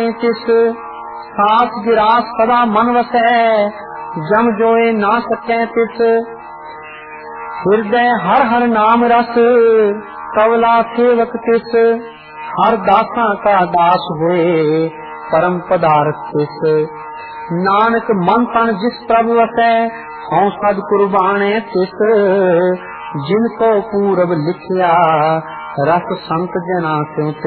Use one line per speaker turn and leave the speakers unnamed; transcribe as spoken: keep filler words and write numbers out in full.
जाने तिस, सास गिरास सदा मन वसै, जम जोए ना सकै तिस। हृदय हर हर नाम रस, कवला सेवक तिस, हर दासा का दास होए, परम पदार्थ तिस। नानक मन तन जिस प्रभु वसै, हों सद कुर्बाने तिस। जिनको पूरब लिखिया, रस संत जना स्यों